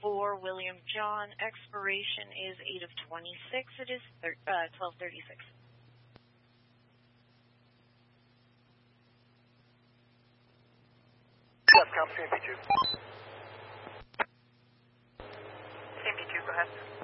for William John. Expiration is 8 of 26. It is 12:36. Yes, CMP2. CMP2, go ahead.